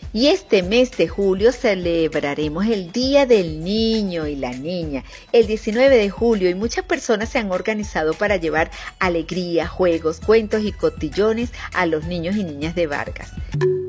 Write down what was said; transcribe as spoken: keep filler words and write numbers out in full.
Y este mes de julio celebraremos el Día del Niño y la Niña, el diecinueve de julio, y muchas personas se han organizado para llevar alegría, juegos, cuentos y cotillones a los niños y niñas de Vargas.